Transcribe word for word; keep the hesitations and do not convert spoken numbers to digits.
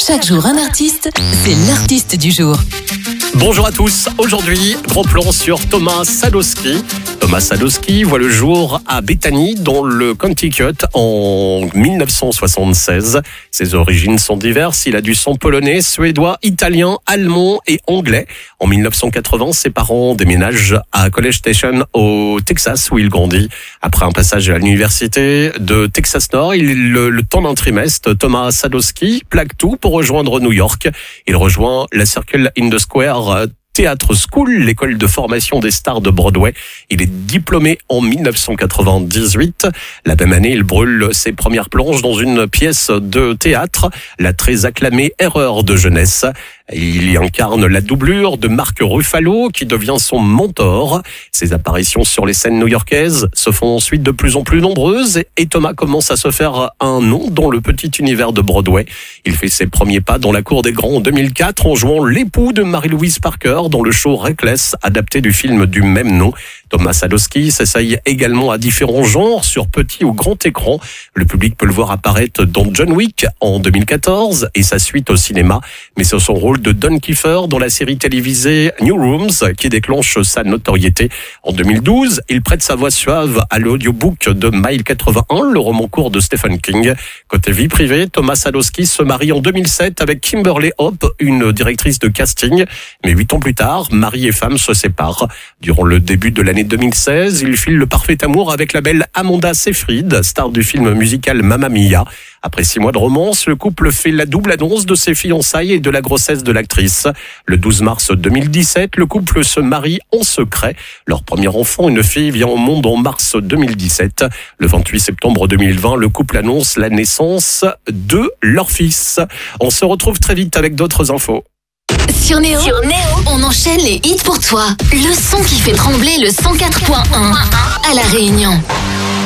Chaque jour un artiste, c'est l'artiste du jour. Bonjour à tous, aujourd'hui, gros plan sur Thomas Sadoski. Thomas Sadoski voit le jour à Bethany, dans le Connecticut, en dix-neuf cent soixante-seize. Ses origines sont diverses, il a du sang polonais, suédois, italien, allemand et anglais. En dix-neuf cent quatre-vingts, ses parents déménagent à College Station au Texas, où il grandit. Après un passage à l'université de Texas Nord, il, le, le temps d'un trimestre, Thomas Sadoski plaque tout pour rejoindre New York. Il rejoint la Circle in the Square Theatre School, l'école de formation des stars de Broadway. Il est diplômé en dix-neuf cent quatre-vingt-dix-huit. La même année, il brûle ses premières planches dans une pièce de théâtre, la très acclamée Erreur de jeunesse. Il y incarne la doublure de Mark Ruffalo, qui devient son mentor. Ses apparitions sur les scènes new-yorkaises se font ensuite de plus en plus nombreuses et Thomas commence à se faire un nom dans le petit univers de Broadway. Il fait ses premiers pas dans la cour des grands en deux mille quatre en jouant l'époux de Mary-Louise Parker dans le show Reckless, adapté du film du même nom. Thomas Sadoski s'essaye également à différents genres sur petit ou grand écran. Le public peut le voir apparaître dans John Wick en deux mille quatorze et sa suite au cinéma. Mais c'est son rôle de Don Kiefer dans la série télévisée New Rooms qui déclenche sa notoriété. En deux mille douze, il prête sa voix suave à l'audiobook de Mile quatre-vingt-un, le roman court de Stephen King. Côté vie privée, Thomas Sadoski se marie en deux mille sept avec Kimberly Hope, une directrice de casting. Mais huit ans plus tard, mari et femme se séparent. Durant le début de l'année deux mille seize, il file le parfait amour avec la belle Amanda Seyfried, star du film musical Mamma Mia. Après six mois de romance, le couple fait la double annonce de ses fiançailles et de la grossesse de l'actrice. Le douze mars deux mille dix-sept, le couple se marie en secret. Leur premier enfant, une fille, vient au monde en mars deux mille dix-sept. Le vingt-huit septembre deux mille vingt, le couple annonce la naissance de leur fils. On se retrouve très vite avec d'autres infos. Sur Néo, Sur Néo, on enchaîne les hits pour toi. Le son qui fait trembler le cent quatre point un à La Réunion.